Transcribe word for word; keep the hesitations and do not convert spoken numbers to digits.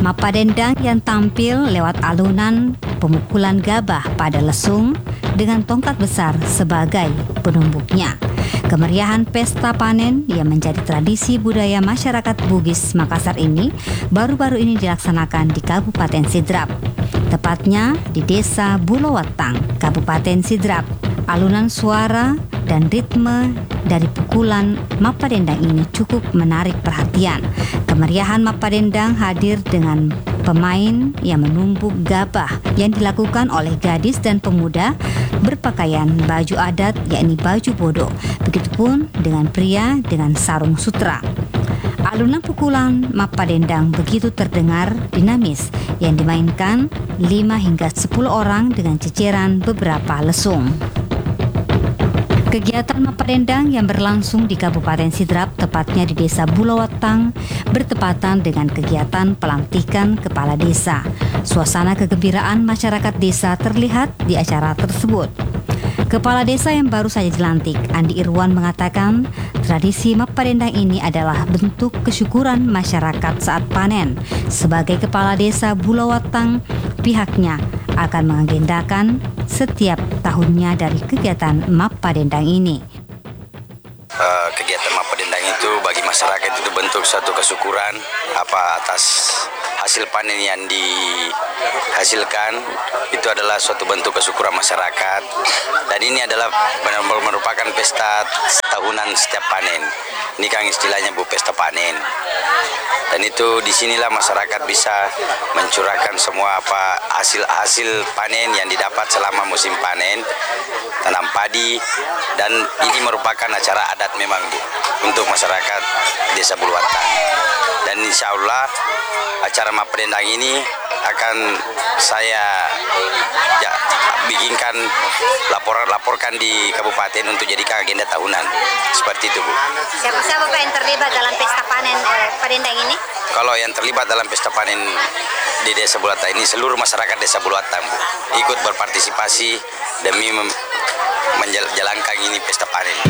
Mapadendang yang tampil lewat alunan pemukulan gabah pada lesung dengan tongkat besar sebagai penumbuknya. Kemeriahan pesta panen yang menjadi tradisi budaya masyarakat Bugis Makassar ini baru-baru ini dilaksanakan di Kabupaten Sidrap, tepatnya di Desa Bulowatang, Kabupaten Sidrap. Alunan suara dan ritme dari pukulan Mapadendang ini cukup menarik perhatian. Kemeriahan Mapadendang hadir dengan pemain yang menumbuk gabah yang dilakukan oleh gadis dan pemuda berpakaian baju adat yakni baju bodo. Begitupun dengan pria dengan sarung sutra. Alunan pukulan Mapadendang begitu terdengar dinamis yang dimainkan lima hingga sepuluh orang dengan ceceran beberapa lesung. Kegiatan Mapadendang yang berlangsung di Kabupaten Sidrap, tepatnya di Desa Bulowatang, bertepatan dengan kegiatan pelantikan kepala desa. Suasana kegembiraan masyarakat desa terlihat di acara tersebut. Kepala desa yang baru saja dilantik, Andi Irwan, mengatakan tradisi Mapadendang ini adalah bentuk kesyukuran masyarakat saat panen. Sebagai kepala desa Bulowatang, pihaknya akan mengagendakan setiap tahunnya dari kegiatan Mapadendang ini. Uh, kegiatan Mapadendang itu bagi masyarakat itu bentuk suatu kesyukuran apa atas hasil panen yang dihasilkan. Itu adalah suatu bentuk kesyukuran masyarakat, dan ini adalah benar-benar merupakan pesta tahunan setiap panen. Ini kan istilahnya Bu pesta panen, dan itu disinilah masyarakat bisa mencurahkan semua apa hasil-hasil panen yang didapat selama musim panen tanam padi, dan ini merupakan acara adat memang Bu untuk masyarakat Desa Bulowatang. Dan insya Allah acara Mapadendang ini akan saya ya, bikinkan laporan laporkan di kabupaten untuk jadikan agenda tahunan seperti itu Bu. Siapa-siapa Pak yang terlibat dalam pesta panen eh, Padendang ini? Kalau yang terlibat dalam pesta panen di Desa Bulowatang ini seluruh masyarakat Desa Bulowatang Bu, ikut berpartisipasi demi menjalankan ini pesta panen.